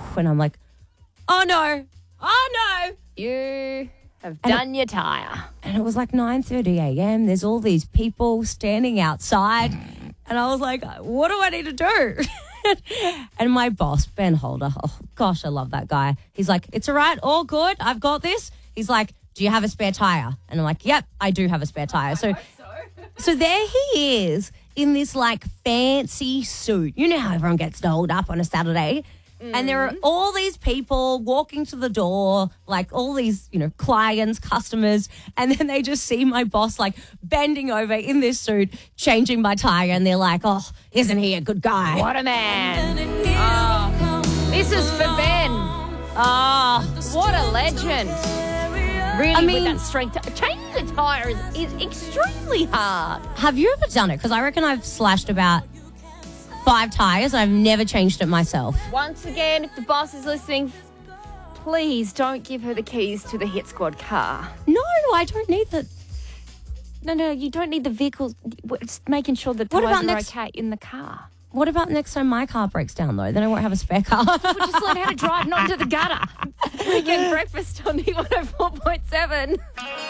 And I'm like, oh no, You have done your tyre. And it was like 9:30 a.m. There's all these people standing outside. And I was like, what do I need to do? And my boss, Ben Holder, oh gosh, I love that guy. He's like, it's all right, all good, I've got this. He's like, do you have a spare tyre? And I'm like, yep, I do have a spare tyre. So there he is in this like fancy suit. You know how everyone gets dolled up on a Saturday? And there are all these people walking to the door, like all these, clients, customers, and then they just see my boss like bending over in this suit, changing my tyre, and they're like, oh, isn't he a good guy? What a man. Oh, this is for Ben. Oh, what a legend. Really, with that strength. Changing the tyre is extremely hard. Have you ever done it? Because I reckon I've slashed about 5 tyres. I've never changed it myself. Once again, if the boss is listening, please don't give her the keys to the Hit Squad car. No, I don't need the... No, you don't need the vehicle. Just making sure the tyres are okay in the car. What about next time my car breaks down, though? Then I won't have a spare car. We'll just learn how to drive, not into the gutter. Weekend breakfast on Hit 104.7.